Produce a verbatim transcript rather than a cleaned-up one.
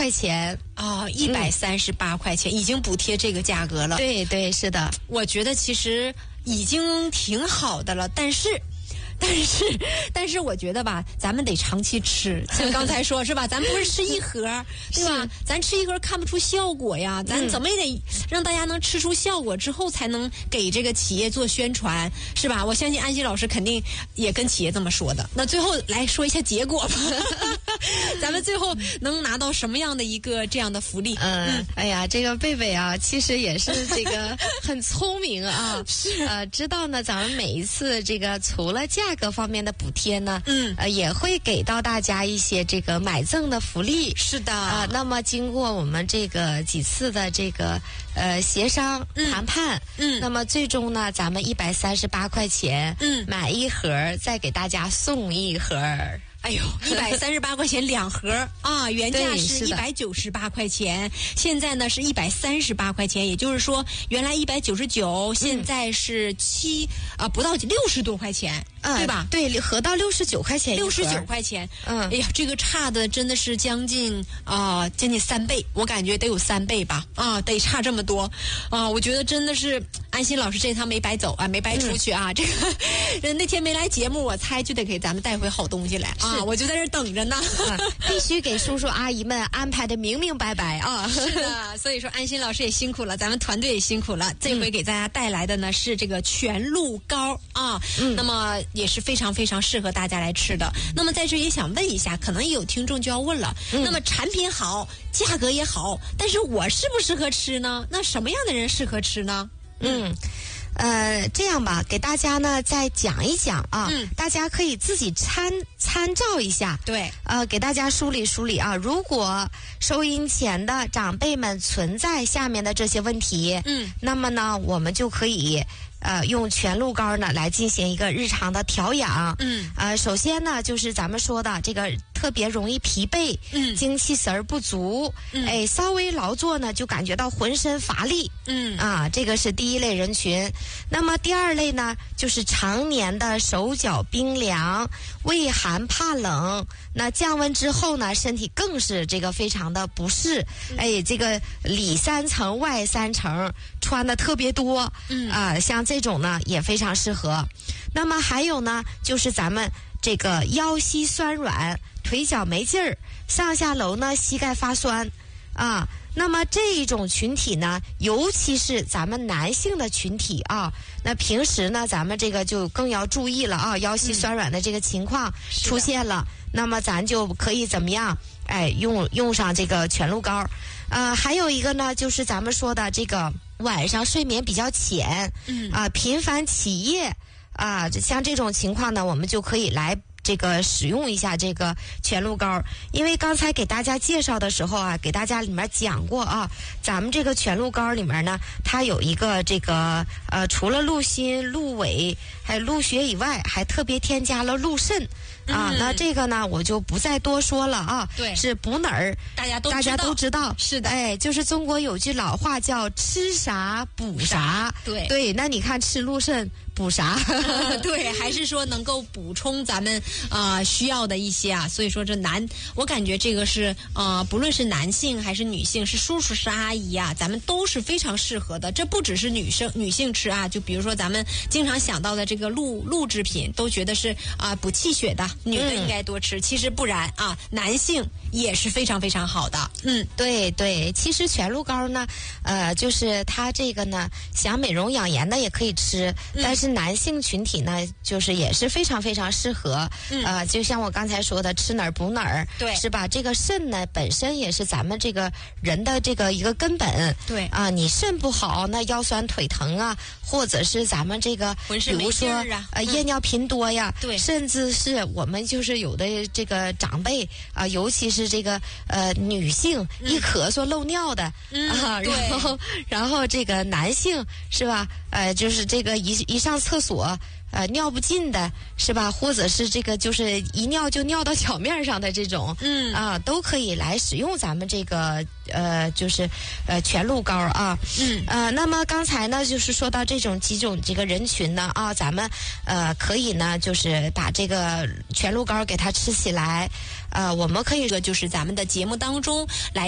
块钱啊，一百三十八块钱、嗯、已经补贴这个价格了。 对对，是的， 我觉得其实已经挺好的了，但是。但是，但是我觉得吧，咱们得长期吃。像刚才说是吧，咱不是吃一盒，对吧？咱吃一盒看不出效果呀，咱怎么也得让大家能吃出效果之后，才能给这个企业做宣传，是吧？我相信安琪老师肯定也跟企业这么说的。那最后来说一下结果吧，咱们最后能拿到什么样的一个这样的福利？ 嗯，嗯哎呀，这个贝贝啊，其实也是这个很聪明啊， 是呃，知道呢，咱们每一次这个除了价格方面的补贴呢， 嗯， 呃，也会给到大家一些这个买赠的福利。 是的啊、呃，那么经过我们这个几次的这个呃协商谈判， 嗯， 那么最终呢，咱们一百三十八块钱， 嗯， 买一盒，再给大家送一盒。 哎呦，一百三十八块钱两盒啊！原价是一百九十八块钱，现在呢是一百三十八块钱，也就是说，原来一百九十九，现在是七啊、呃，不到六十多块钱， 嗯、 对吧？ 对，合到六十九块钱， 六十九块钱。 嗯， 哎呀，这个差的真的是将近啊、呃，将近三倍，我感觉得有三倍吧，啊，得差这么多啊！我觉得真的是安心老师这趟没白走啊，没白出去啊。嗯、这个那天没来节目，我猜就得给咱们带回好东西来啊。啊，我就在这等着呢、 啊，必须给叔叔阿姨们安排的明明白白啊！ 是的，所以说安心老师也辛苦了，咱们团队也辛苦了。这回给大家带来的呢是这个全鹿膏啊，嗯、那么也是非常非常适合大家来吃的。那么在这也想问一下，可能也有听众就要问了，嗯、那么产品好，价格也好，但是我适不适合吃呢？那什么样的人适合吃呢？ 嗯。呃，这样吧，给大家呢再讲一讲啊，嗯、大家可以自己参参照一下。 对， 呃，给大家梳理梳理啊。如果收音前的长辈们存在下面的这些问题， 嗯， 那么呢，我们就可以呃用全鹿膏呢来进行一个日常的调养。 嗯， 呃，首先呢，就是咱们说的这个特别容易疲惫， 嗯， 精气神儿不足， 嗯， 哎，稍微劳作呢就感觉到浑身乏力， 嗯啊，这个是第一类人群。那么第二类呢，就是常年的手脚冰凉、畏寒怕冷，那降温之后呢，身体更是这个非常的不适，嗯、哎，这个里三层外三层，穿的特别多， 嗯啊，像这种呢也非常适合。那么还有呢，就是咱们这个腰膝酸软、腿脚没劲儿、上下楼呢膝盖发酸，啊。那么这一种群体呢，尤其是咱们男性的群体啊，那平时呢，咱们这个就更要注意了啊，腰膝酸软的这个情况出现了，嗯、那么咱就可以怎么样？哎，用用上这个全鹿膏。呃，还有一个呢，就是咱们说的这个晚上睡眠比较浅， 嗯啊、呃，频繁起夜啊、呃，像这种情况呢，我们就可以来。这个使用一下这个全鹿膏，因为刚才给大家介绍的时候啊，给大家里面讲过啊，咱们这个全鹿膏里面呢，它有一个这个呃，除了鹿心、鹿尾还有鹿血以外，还特别添加了鹿肾啊。 嗯、 那这个呢，我就不再多说了啊。 对， 是补哪儿？ 大家都大家都知道。 是的， 哎，就是中国有句老话叫吃啥补啥。 对对，那你看吃鹿肾。补啥？ 对，还是说能够补充咱们啊、呃、需要的一些啊，所以说这男，我感觉这个是啊、呃，不论是男性还是女性，是叔叔是阿姨啊，咱们都是非常适合的。这不只是女生女性吃啊，就比如说咱们经常想到的这个鹿鹿制品，都觉得是啊、呃、补气血的，女的应该多吃。嗯、其实不然啊，男性也是非常非常好的。 嗯，对对，其实全鹿膏呢，呃，就是它这个呢，想美容养颜的也可以吃，嗯、但是。是男性群体呢，就是也是非常非常适合，嗯、呃，就像我刚才说的，吃哪儿补哪儿， 对， 是吧？这个肾呢，本身也是咱们这个人的这个一个根本， 对啊、呃，你肾不好，那腰酸腿疼啊，或者是咱们这个， 浑身没劲儿啊， 呃，夜尿频多呀， 对、嗯， 甚至是我们就是有的这个长辈啊、呃，尤其是这个呃女性、嗯、一咳嗽漏尿的、 嗯、 啊，然后然后这个男性是吧？呃，就是这个一一上厕所，呃，尿不尽的是吧？或者是这个就是一尿就尿到脚面上的这种， 嗯啊，都可以来使用咱们这个呃，就是呃全鹿膏啊， 嗯呃，那么刚才呢，就是说到这种几种这个人群呢啊，咱们呃可以呢，就是把这个全鹿膏给它吃起来，呃，我们可以说就是咱们的节目当中来。